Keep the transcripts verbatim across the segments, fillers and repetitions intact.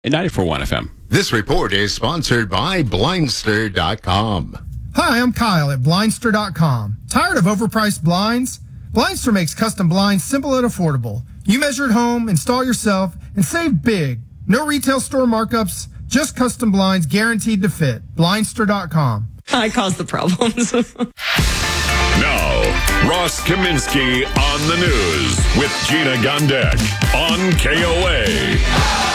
ninety-four point one F M. This report is sponsored by Blindster dot com. Hi, I'm Kyle at Blindster dot com. Tired of overpriced blinds? Blindster makes custom blinds simple and affordable. You measure at home, install yourself, and save big. No retail store markups, just custom blinds guaranteed to fit. Blindster dot com. I caused the problems. Now, Ross Kaminsky on the news with Gina Gondek on K O A.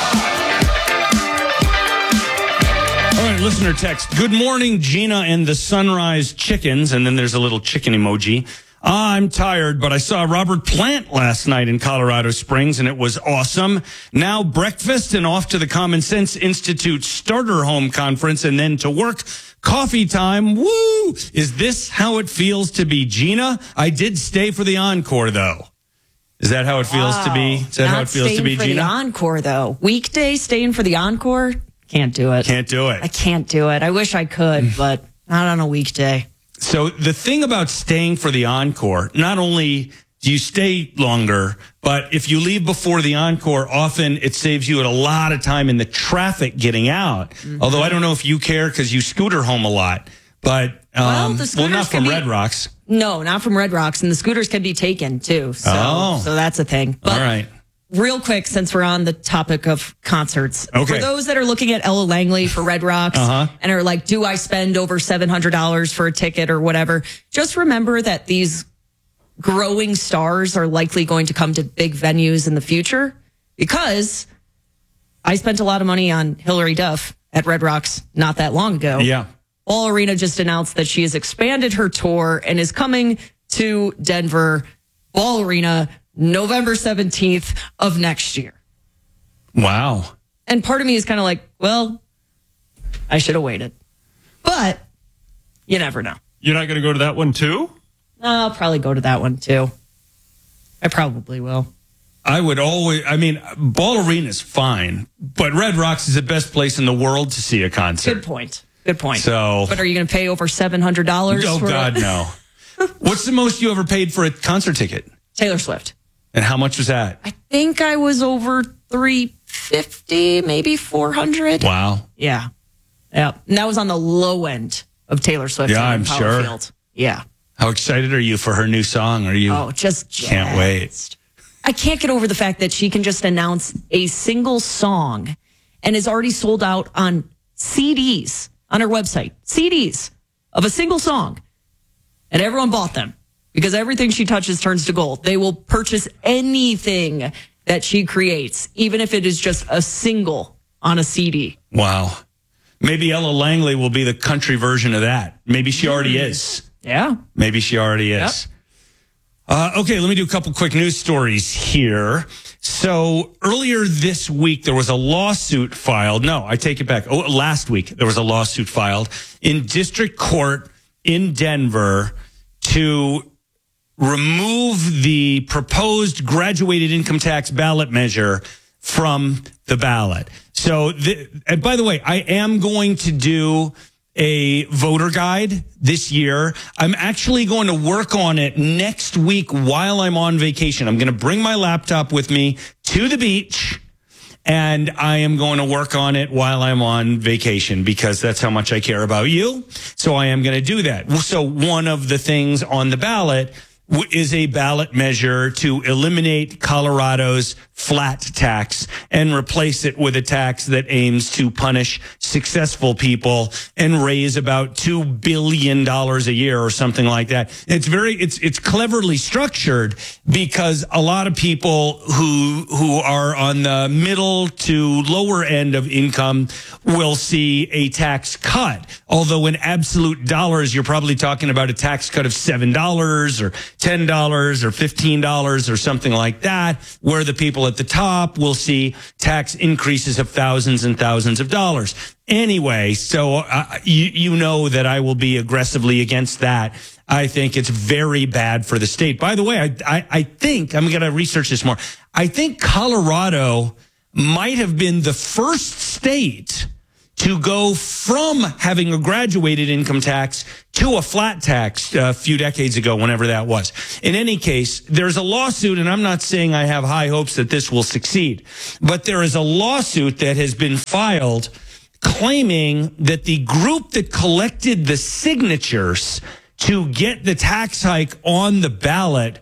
All right, listener text. Good morning, Gina and the Sunrise Chickens. And then there's a little chicken emoji. I'm tired, but I saw Robert Plant last night in Colorado Springs, and it was awesome. Now breakfast and off to the Common Sense Institute Starter Home Conference, and then to work. Coffee time. Woo! Is this how it feels to be Gina? I did stay for the encore, though. Is that how it feels wow. to be? Is that Not how it feels to be, for Gina? The encore, though. Weekday staying for the encore? Can't do it. Can't do it. I can't do it. I wish I could, but not on a weekday. So the thing about staying for the encore, not only do you stay longer, but if you leave before the encore, often it saves you a lot of time in the traffic getting out. Mm-hmm. Although I don't know if you care because you scooter home a lot. But, um, well, the well not from be, Red Rocks. No, not from Red Rocks. And the scooters can be taken, too. So, oh. so that's a thing. But all right. Real quick, since we're on the topic of concerts, okay. for those that are looking at Ella Langley for Red Rocks uh-huh. and are like, do I spend over seven hundred dollars for a ticket or whatever? Just remember that these growing stars are likely going to come to big venues in the future, because I spent a lot of money on Hillary Duff at Red Rocks not that long ago. Yeah. Ball Arena just announced that she has expanded her tour and is coming to Denver. Ball Arena, November seventeenth of next year. Wow. And part of me is kind of like, well, I should have waited. But you never know. You're not going to go to that one too? I'll probably go to that one too. I probably will. I would always, I mean, Ball Arena is fine, but Red Rocks is the best place in the world to see a concert. Good point. Good point. So, but are you going to pay over seven hundred dollars? Oh, for God, a- no. What's the most you ever paid for a concert ticket? Taylor Swift. And how much was that? I think I was over three fifty, maybe four hundred. Wow. Yeah. Yeah. And that was on the low end of Taylor Swift. Yeah, I'm sure. Field. Yeah. How excited are you for her new song? Are you? Oh, just can't jazzed. wait. I can't get over the fact that she can just announce a single song and is already sold out on C Ds on her website. C Ds of a single song. And everyone bought them because everything she touches turns to gold. They will purchase anything that she creates, even if it is just a single on a C D. Wow. Maybe Ella Langley will be the country version of that. Maybe she already is. Yeah. Maybe she already is. Yep. Uh, okay, let me do a couple quick news stories here. So earlier this week, there was a lawsuit filed. No, I take it back. Oh, last week, there was a lawsuit filed in district court in Denver to remove the proposed graduated income tax ballot measure from the ballot. So, the, and by the way, I am going to do a voter guide this year. I'm actually going to work on it next week while I'm on vacation. I'm going to bring my laptop with me to the beach, and I am going to work on it while I'm on vacation because that's how much I care about you. So I am going to do that. So one of the things on the ballot is a ballot measure to eliminate Colorado's flat tax and replace it with a tax that aims to punish successful people and raise about two billion dollars a year or something like that. It's very, it's, it's cleverly structured because a lot of people who, who are on the middle to lower end of income will see a tax cut. Although in absolute dollars, you're probably talking about a tax cut of seven dollars or ten dollars or fifteen dollars or something like that, where the people at the top will see tax increases of thousands and thousands of dollars. Anyway, so uh, you, you know that I will be aggressively against that. I think it's very bad for the state. By the way, I, I, I think, I'm going to research this more. I think Colorado might have been the first state to go from having a graduated income tax to a flat tax a few decades ago, whenever that was. In any case, there's a lawsuit, and I'm not saying I have high hopes that this will succeed, but there is a lawsuit that has been filed claiming that the group that collected the signatures to get the tax hike on the ballot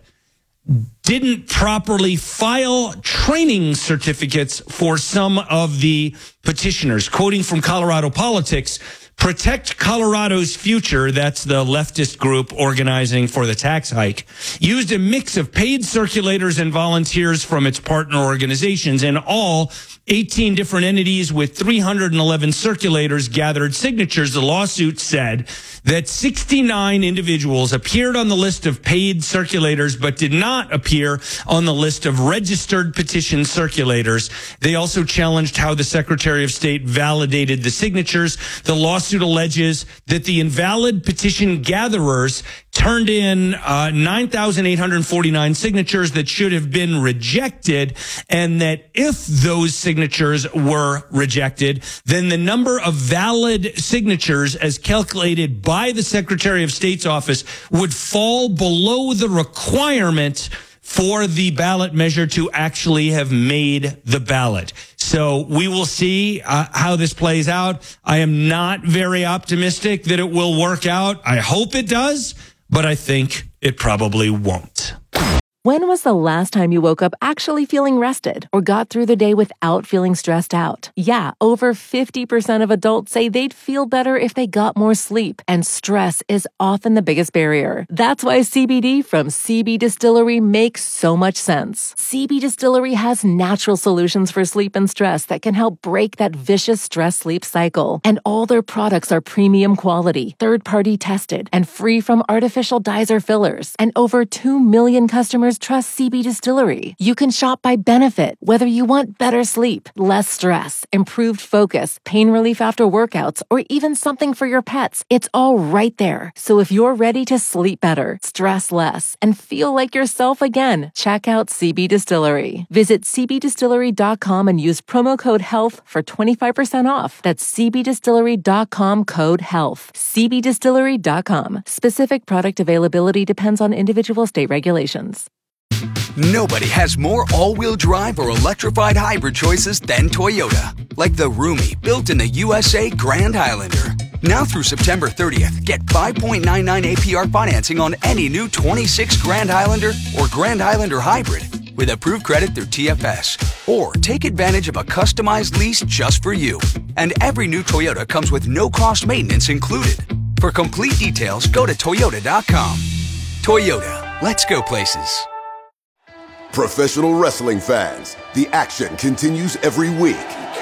didn't properly file training certificates for some of the petitioners. Quoting from Colorado Politics, Protect Colorado's Future, that's the leftist group organizing for the tax hike, used a mix of paid circulators and volunteers from its partner organizations. In all, eighteen different entities with three hundred eleven circulators gathered signatures. The lawsuit said that sixty-nine individuals appeared on the list of paid circulators but did not appear on the list of registered petition circulators. They also challenged how the Secretary of State validated the signatures. The lawsuit alleges that the invalid petition gatherers turned in uh, nine thousand eight hundred forty-nine signatures that should have been rejected, and that if those signatures were rejected, then the number of valid signatures as calculated by the Secretary of State's office would fall below the requirement for the ballot measure to actually have made the ballot. So we will see uh, how this plays out. I am not very optimistic that it will work out. I hope it does, but I think it probably won't. When was the last time you woke up actually feeling rested or got through the day without feeling stressed out? Yeah, over fifty percent of adults say they'd feel better if they got more sleep, and stress is often the biggest barrier. That's why C B D from C B Distillery makes so much sense. C B Distillery has natural solutions for sleep and stress that can help break that vicious stress-sleep cycle. And all their products are premium quality, third-party tested, and free from artificial dyes or fillers. And over two million customers trust C B Distillery. You can shop by benefit, whether you want better sleep, less stress, improved focus, pain relief after workouts, or even something for your pets. It's all right there. So if you're ready to sleep better, stress less, and feel like yourself again, check out C B Distillery. Visit c b distillery dot com and use promo code HEALTH for twenty-five percent off. That's c b distillery dot com code HEALTH. c b distillery dot com. Specific product availability depends on individual state regulations. Nobody has more all-wheel drive or electrified hybrid choices than Toyota. Like the roomy, built in the U S A Grand Highlander. Now through September thirtieth, get five point nine nine A P R financing on any new twenty-six Grand Highlander or Grand Highlander Hybrid with approved credit through T F S. Or take advantage of a customized lease just for you. And every new Toyota comes with no-cost maintenance included. For complete details, go to toyota dot com. Toyota, let's go places. Professional wrestling fans, the action continues every week.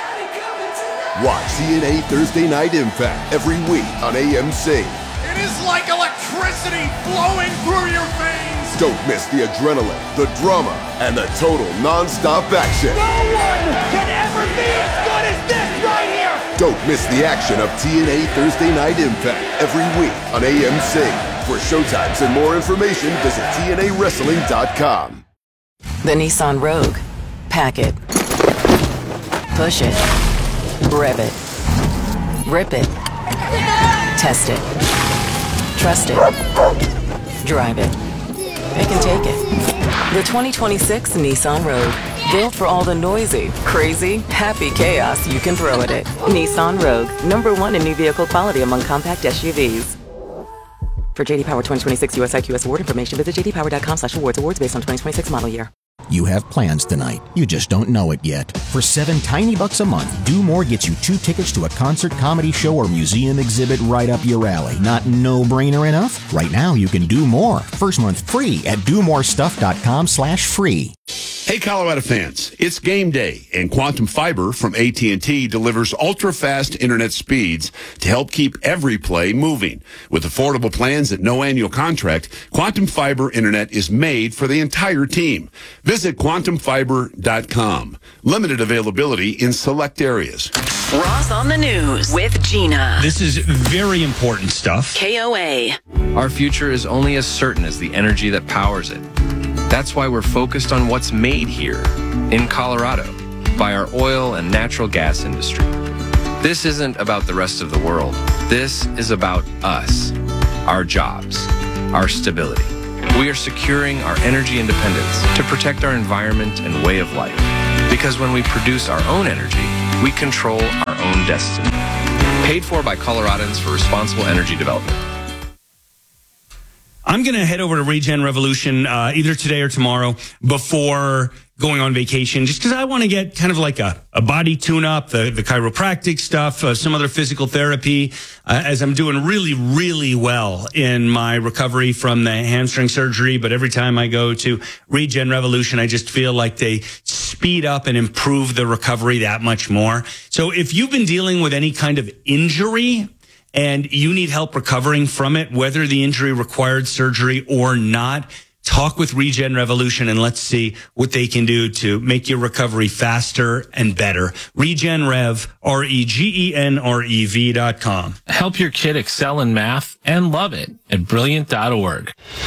Watch T N A Thursday Night Impact every week on A M C. It is like electricity flowing through your veins. Don't miss the adrenaline, the drama, and the total non-stop action. No one can ever be as good as this right here. Don't miss the action of T N A Thursday Night Impact every week on A M C. For showtimes and more information, visit T N A wrestling dot com. The Nissan Rogue. Pack it. Push it. Rev it. Rip it. Test it. Trust it. Drive it. It can take it. The twenty twenty-six Nissan Rogue. Built for all the noisy, crazy, happy chaos you can throw at it. Nissan Rogue. Number one in new vehicle quality among compact S U Vs. For J D Power twenty twenty-six U S I Q S award information, visit j d power dot com slash awards. Awards based on twenty twenty-six model year. You have plans tonight. You just don't know it yet. For seven tiny bucks a month, Do More gets you two tickets to a concert, comedy show, or museum exhibit right up your alley. Not no-brainer enough? Right now, you can do more. First month free at do more stuff dot com slash free. Hey, Colorado fans, it's game day, and Quantum Fiber from A T and T delivers ultra-fast internet speeds to help keep every play moving. With affordable plans at no annual contract, Quantum Fiber internet is made for the entire team. Visit quantum fiber dot com. Limited availability in select areas. Ross on the News with Gina. This is very important stuff. K O A. Our future is only as certain as the energy that powers it. That's why we're focused on what's made here in Colorado by our oil and natural gas industry. This isn't about the rest of the world. This is about us, our jobs, our stability. We are securing our energy independence to protect our environment and way of life. Because when we produce our own energy, we control our own destiny. Paid for by Coloradans for Responsible Energy Development. I'm going to head over to Regen Revolution uh, either today or tomorrow before going on vacation, just because I want to get kind of like a, a body tune-up, the, the chiropractic stuff, uh, some other physical therapy, uh, as I'm doing really, really well in my recovery from the hamstring surgery. But every time I go to Regen Revolution, I just feel like they speed up and improve the recovery that much more. So if you've been dealing with any kind of injury and you need help recovering from it, whether the injury required surgery or not, talk with Regen Revolution and let's see what they can do to make your recovery faster and better. Regen Rev, R E G E N R E V dot com. Help your kid excel in math and love it at brilliant dot org.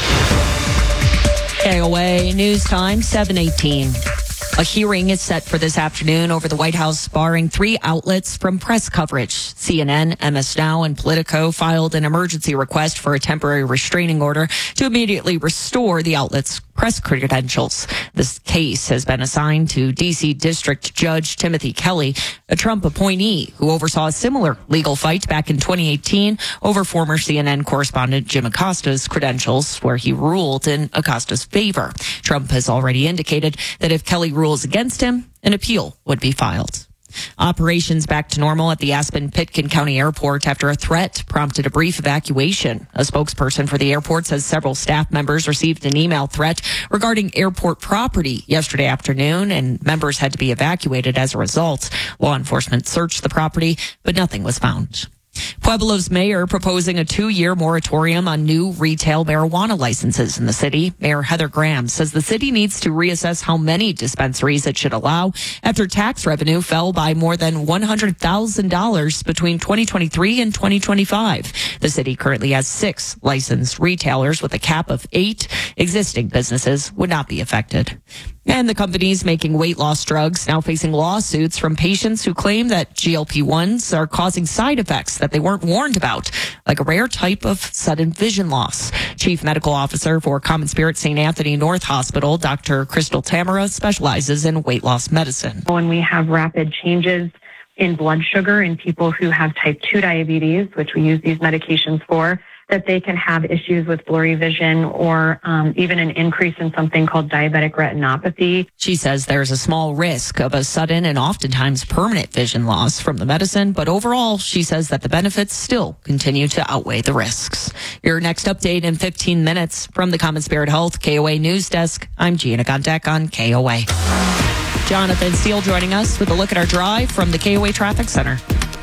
K O A News Time, seven eighteen. A hearing is set for this afternoon over the White House barring three outlets from press coverage. C N N, M S Now, and Politico filed an emergency request for a temporary restraining order to immediately restore the outlets' press credentials. This case has been assigned to D C District Judge Timothy Kelly, a Trump appointee who oversaw a similar legal fight back in twenty eighteen over former C N N correspondent Jim Acosta's credentials, where he ruled in Acosta's favor. Trump has already indicated that if Kelly rules against him, an appeal would be filed. Operations back to normal at the Aspen-Pitkin County Airport after a threat prompted a brief evacuation. A spokesperson for the airport says several staff members received an email threat regarding airport property yesterday afternoon, and members had to be evacuated as a result. Law enforcement searched the property, but nothing was found. Pueblo's mayor proposing a two-year moratorium on new retail marijuana licenses in the city. Mayor Heather Graham says the city needs to reassess how many dispensaries it should allow after tax revenue fell by more than one hundred thousand dollars between twenty twenty-three and twenty twenty-five. The city currently has six licensed retailers with a cap of eight. Existing businesses would not be affected. And the companies making weight loss drugs now facing lawsuits from patients who claim that G L P ones are causing side effects that they weren't warned about, like a rare type of sudden vision loss. Chief Medical Officer for Common Spirit Saint Anthony North Hospital, Doctor Crystal Tamara, specializes in weight loss medicine. When we have rapid changes in blood sugar in people who have type two diabetes, which we use these medications for, that they can have issues with blurry vision or um, even an increase in something called diabetic retinopathy. She says there's a small risk of a sudden and oftentimes permanent vision loss from the medicine, but overall, she says that the benefits still continue to outweigh the risks. Your next update in fifteen minutes from the Common Spirit Health K O A News Desk. I'm Gina Gondek on K O A. Jonathan Steele joining us with a look at our drive from the K O A Traffic Center.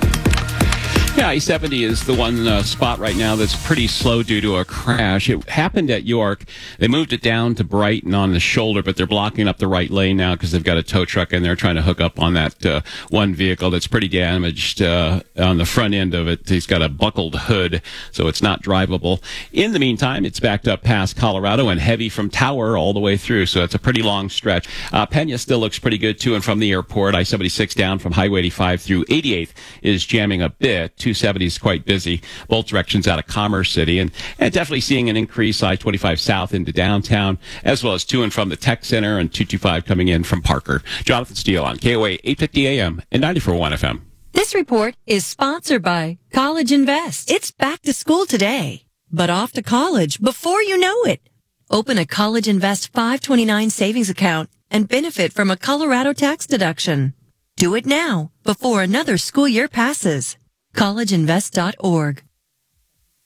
Yeah, I seventy is the one uh, spot right now that's pretty slow due to a crash. It happened at York. They moved it down to Brighton on the shoulder, but they're blocking up the right lane now because they've got a tow truck in there trying to hook up on that uh, one vehicle that's pretty damaged uh, on the front end of it. He's got a buckled hood, so it's not drivable. In the meantime, it's backed up past Colorado and heavy from Tower all the way through, so it's a pretty long stretch. Uh, Pena still looks pretty good to and from the airport. I seventy-six down from Highway eighty-five through eighty-eighth is jamming a bit. two seventy is quite busy, both directions out of Commerce City, and, and definitely seeing an increase I twenty-five south into downtown, as well as to and from the Tech Center, and two twenty-five coming in from Parker. Jonathan Steele on K O A eight fifty A M and ninety-four point one F M. This report is sponsored by College Invest. It's back to school today, but off to college before you know it. Open a College Invest five twenty-nine savings account and benefit from a Colorado tax deduction. Do it now before another school year passes. college invest dot org.